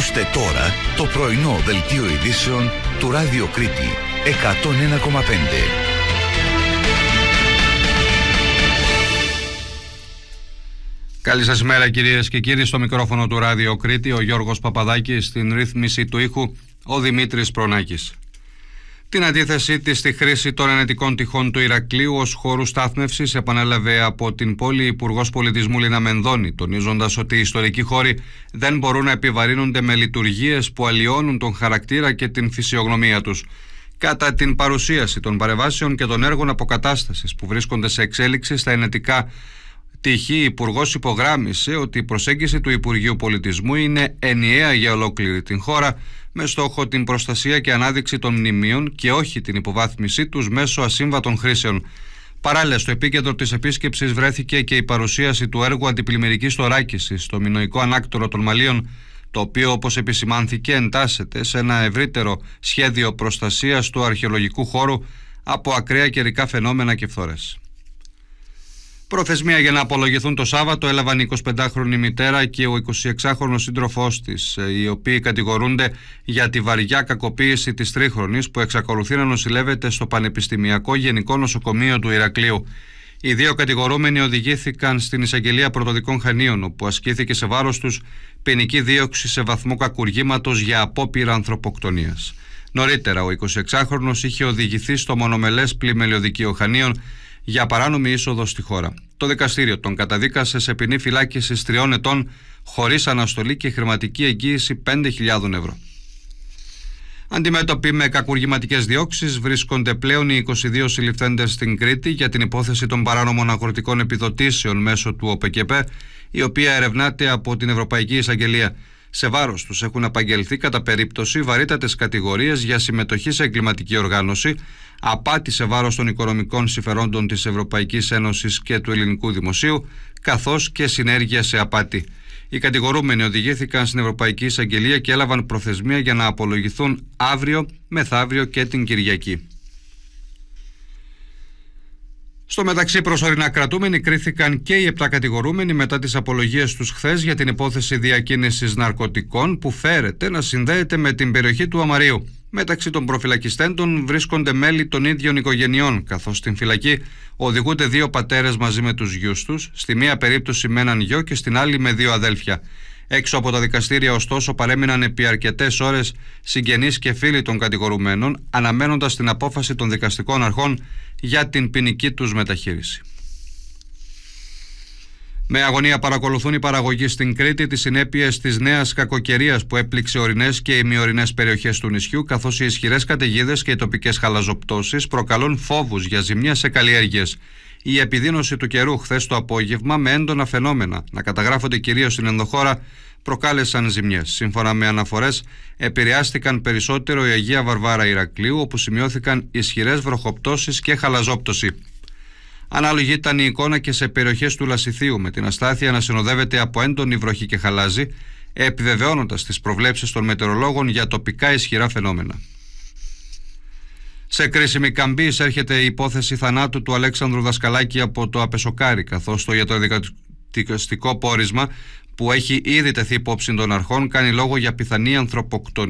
Ακούστε τώρα το πρωινό δελτίο ειδήσεων του Ράδιο Κρήτη 101,5. Καλή σας ημέρα κυρίες και κύριοι, στο μικρόφωνο του Ράδιο Κρήτη ο Γιώργος Παπαδάκης, στην ρύθμιση του ήχου ο Δημήτρης Προνάκης. Την αντίθεσή της στη χρήση των ενετικών τυχών του Ηρακλείου ως χώρου στάθμευσης επανέλαβε από την πόλη Υπουργός Πολιτισμού Λίνα Μενδώνη, τονίζοντας ότι οι ιστορικοί χώροι δεν μπορούν να επιβαρύνονται με λειτουργίες που αλλοιώνουν τον χαρακτήρα και την φυσιογνωμία τους. Κατά την παρουσίαση των παρεμβάσεων και των έργων αποκατάστασης που βρίσκονται σε εξέλιξη στα ενετικά τυχή, η Υπουργός υπογράμμισε ότι η προσέγγιση του Υπουργείου Πολιτισμού είναι ενιαία για ολόκληρη την χώρα, με στόχο την προστασία και ανάδειξη των μνημείων και όχι την υποβάθμισή τους μέσω ασύμβατων χρήσεων. Παράλληλα, στο επίκεντρο της επίσκεψης βρέθηκε και η παρουσίαση του έργου αντιπλημμυρικής θωράκισης στο μινωικό ανάκτορο των Μαλίων, το οποίο, όπως επισημάνθηκε, εντάσσεται σε ένα ευρύτερο σχέδιο προστασίας του αρχαιολογικού χώρου από ακραία καιρικά φαινόμενα και φθορές. Προθεσμία για να απολογηθούν το Σάββατο έλαβαν η 25χρονη μητέρα και ο 26χρονος σύντροφός της, οι οποίοι κατηγορούνται για τη βαριά κακοποίηση της τρίχρονης που εξακολουθεί να νοσηλεύεται στο Πανεπιστημιακό Γενικό Νοσοκομείο του Ηρακλείου. Οι δύο κατηγορούμενοι οδηγήθηκαν στην εισαγγελία Πρωτοδικών Χανίων, όπου ασκήθηκε σε βάρος τους ποινική δίωξη σε βαθμό κακουργήματος για απόπειρα ανθρωποκτονίας. Νωρίτερα, ο 26χρονος είχε οδηγηθεί στο μονομελές πλημελιωδικείο Χανίων για παράνομη είσοδο στη χώρα. Το δικαστήριο τον καταδίκασε σε ποινή φυλάκισης 3 ετών χωρίς αναστολή και χρηματική εγγύηση 5.000 ευρώ. Αντιμέτωποι με κακουργηματικές διώξεις βρίσκονται πλέον οι 22 συλληφθέντες στην Κρήτη για την υπόθεση των παράνομων αγροτικών επιδοτήσεων μέσω του ΟΠΕΚΕΠΕ, η οποία ερευνάται από την Ευρωπαϊκή Εισαγγελία. Σε βάρος τους έχουν απαγγελθεί κατά περίπτωση βαρύτατες κατηγορίες για συμμετοχή σε εγκληματική οργάνωση, απάτη σε βάρος των οικονομικών συμφερόντων της Ευρωπαϊκής Ένωσης και του ελληνικού δημοσίου, καθώς και συνέργεια σε απάτη. Οι κατηγορούμενοι οδηγήθηκαν στην Ευρωπαϊκή Εισαγγελία και έλαβαν προθεσμία για να απολογηθούν αύριο, μεθαύριο και την Κυριακή. Στο μεταξύ, προσωρινά κρατούμενοι κρίθηκαν και οι 7 κατηγορούμενοι μετά τις απολογίες τους χθες για την υπόθεση διακίνησης ναρκωτικών που φέρεται να συνδέεται με την περιοχή του Αμαρίου. Μεταξύ των προφυλακιστέντων βρίσκονται μέλη των ίδιων οικογενειών, καθώς στην φυλακή οδηγούνται 2 πατέρες μαζί με τους γιους τους, στη μία περίπτωση με έναν γιο και στην άλλη με 2 αδέλφια. Έξω από τα δικαστήρια, ωστόσο, παρέμειναν επί αρκετές ώρες συγγενείς και φίλοι των κατηγορουμένων, αναμένοντας την απόφαση των δικαστικών αρχών για την ποινική τους μεταχείριση. Με αγωνία παρακολουθούν οι παραγωγοί στην Κρήτη τις συνέπειες της νέας κακοκαιρίας που έπληξε ορεινές και ημιορεινές περιοχές του νησιού, καθώς οι ισχυρές καταιγίδες και οι τοπικές χαλαζοπτώσεις προκαλούν φόβους για ζημιά σε καλλιέργειες. Η επιδείνωση του καιρού χθες το απόγευμα, με έντονα φαινόμενα να καταγράφονται κυρίως στην ενδοχώρα, προκάλεσαν ζημιές. Σύμφωνα με αναφορές, επηρεάστηκαν περισσότερο η Αγία Βαρβάρα Ηρακλείου, όπου σημειώθηκαν ισχυρές βροχοπτώσεις και χαλαζόπτωση. Ανάλογη ήταν η εικόνα και σε περιοχές του Λασιθίου, με την αστάθεια να συνοδεύεται από έντονη βροχή και χαλάζι, επιβεβαιώνοντας τις προβλέψεις των μετεωρολόγων για τοπικά ισχυρά φαινόμενα. Σε κρίσιμη καμπή εισέρχεται η υπόθεση θανάτου του Αλέξανδρου Δασκαλάκη από το Απεσοκάρι, καθώς το ιατροδικαστικό πόρισμα που έχει ήδη τεθεί υπόψη των αρχών κάνει λόγο για πιθανή ανθρωποκτονία